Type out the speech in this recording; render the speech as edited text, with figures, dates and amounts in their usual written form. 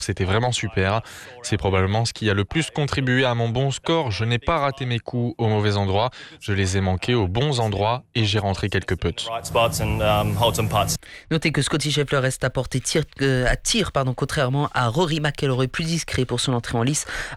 C'était vraiment super. C'est probablement ce qui a le plus contribué à mon bon score. Je n'ai pas raté mes coups au mauvais endroit. Je les ai manqués aux bons endroits et j'ai rentré quelques putts. Notez que Scottie Scheffler reste à portée à tir, contrairement à Rory McIlroy, plus discret pour son entrée en lice